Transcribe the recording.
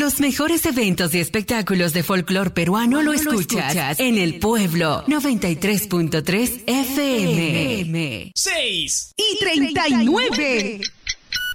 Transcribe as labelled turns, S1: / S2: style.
S1: Los mejores eventos y espectáculos de folclor peruano lo escuchas en El Pueblo 93.3 FM.
S2: 6
S3: y 39.